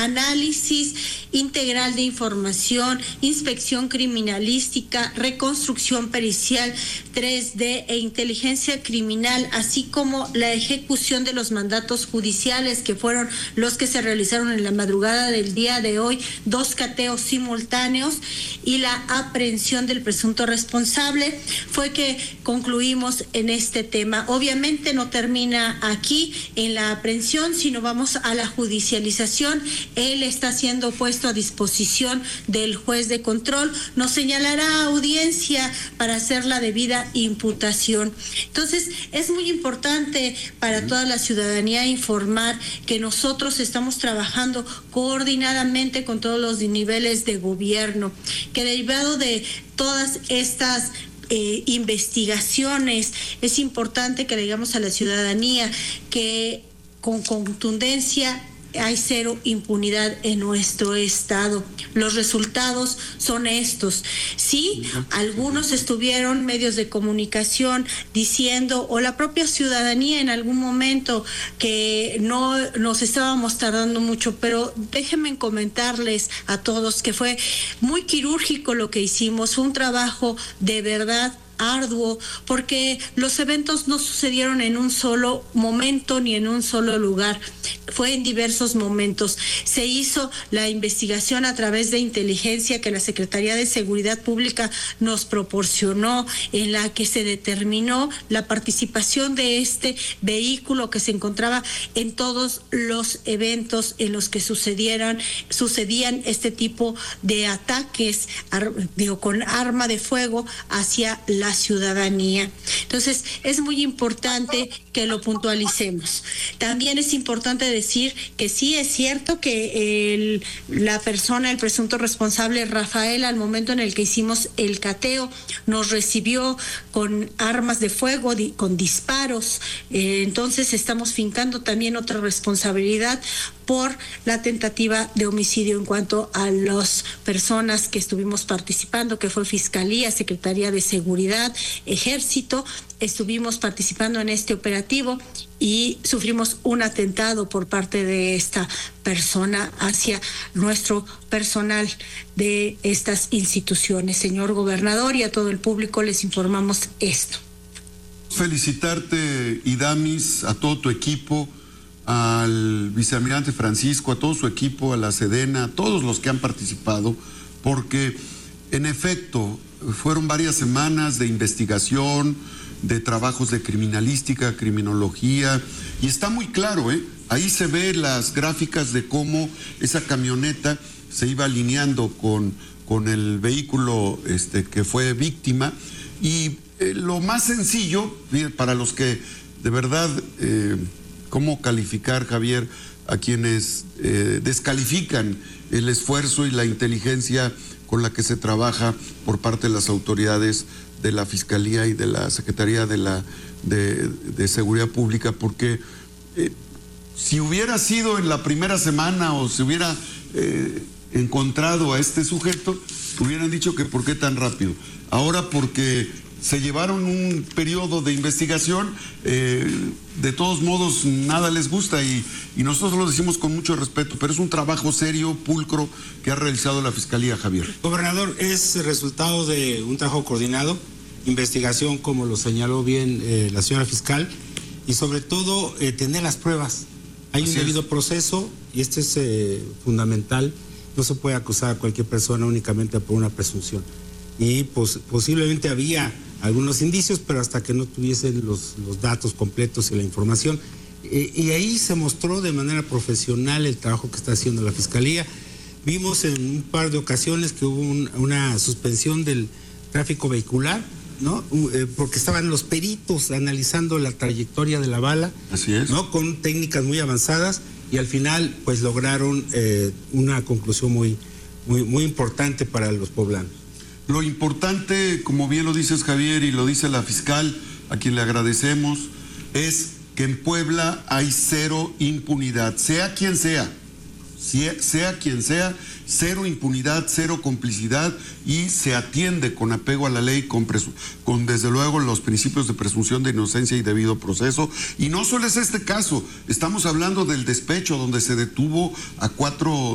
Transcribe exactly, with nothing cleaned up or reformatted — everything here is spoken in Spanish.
análisis integral de información, inspección criminalística, reconstrucción pericial tres D e inteligencia criminal, así como la ejecución de los mandatos judiciales, que fueron los que se realizaron en la madrugada del día de hoy, dos cateos simultáneos y la aprehensión del presunto responsable, fue que concluimos en este tema. Obviamente no termina aquí en la aprehensión, sino vamos a la judicialización. Él está siendo puesto a disposición del juez de control, nos señalará audiencia para hacer la debida imputación. Entonces, es muy importante para toda la ciudadanía informar que nosotros estamos trabajando coordinadamente con todos los niveles de gobierno, que derivado de todas estas Eh, investigaciones, es importante que le digamos a la ciudadanía que con contundencia hay cero impunidad en nuestro estado. Los resultados son estos. Sí, algunos estuvieron medios de comunicación diciendo, o la propia ciudadanía en algún momento, que no nos estábamos tardando mucho, pero déjenme comentarles a todos que fue muy quirúrgico lo que hicimos, un trabajo de verdad arduo, porque los eventos no sucedieron en un solo momento ni en un solo lugar, fue en diversos momentos. Se hizo la investigación a través de inteligencia que la Secretaría de Seguridad Pública nos proporcionó, en la que se determinó la participación de este vehículo que se encontraba en todos los eventos en los que sucedieran, sucedían este tipo de ataques, digo, con arma de fuego hacia la la ciudadanía. Entonces, es muy importante que lo puntualicemos. También es importante decir que sí es cierto que el, la persona, el presunto responsable, Rafael, al momento en el que hicimos el cateo, nos recibió con armas de fuego, di, con disparos. Eh, entonces, estamos fincando también otra responsabilidad por la tentativa de homicidio en cuanto a las personas que estuvimos participando, que fue Fiscalía, Secretaría de Seguridad, Ejército. Estuvimos participando en este operativo y sufrimos un atentado por parte de esta persona hacia nuestro personal de estas instituciones. Señor gobernador, y a todo el público les informamos esto. Felicitarte, Idamis, a todo tu equipo, al vicealmirante Francisco, a todo su equipo, a la Sedena, a todos los que han participado, porque en efecto fueron varias semanas de investigación, de trabajos de criminalística, criminología, y está muy claro, ¿eh? Ahí se ve las gráficas de cómo esa camioneta se iba alineando con, con el vehículo este, que fue víctima, y eh, lo más sencillo, para los que de verdad... Eh, ¿Cómo calificar, Javier, a quienes eh, descalifican el esfuerzo y la inteligencia con la que se trabaja por parte de las autoridades de la Fiscalía y de la Secretaría de, la, de, de Seguridad Pública? Porque eh, si hubiera sido en la primera semana o se hubiera eh, encontrado a este sujeto, hubieran dicho que ¿por qué tan rápido? Ahora porque se llevaron un periodo de investigación, eh, de todos modos nada les gusta y, y nosotros lo decimos con mucho respeto, pero es un trabajo serio, pulcro, que ha realizado la Fiscalía, Javier. Gobernador, es resultado de un trabajo coordinado, investigación, como lo señaló bien eh, la señora fiscal, y sobre todo eh, tener las pruebas. Hay Así un debido es. proceso y este es eh, fundamental. No se puede acusar a cualquier persona únicamente por una presunción. Y pues, posiblemente había algunos indicios, pero hasta que no tuviesen los, los datos completos y la información. Eh, y ahí se mostró de manera profesional el trabajo que está haciendo la Fiscalía. Vimos en un par de ocasiones que hubo un, una suspensión del tráfico vehicular, ¿no? Eh, porque estaban los peritos analizando la trayectoria de la bala. Así es. ¿No? Con técnicas muy avanzadas, y al final pues lograron eh, una conclusión muy, muy, muy importante para los poblanos. Lo importante, como bien lo dices, Javier, y lo dice la fiscal, a quien le agradecemos, es que en Puebla hay cero impunidad, sea quien sea, sea quien sea, cero impunidad, cero complicidad, y se atiende con apego a la ley, con, con desde luego los principios de presunción de inocencia y debido proceso. Y no solo es este caso, estamos hablando del despecho donde se detuvo a cuatro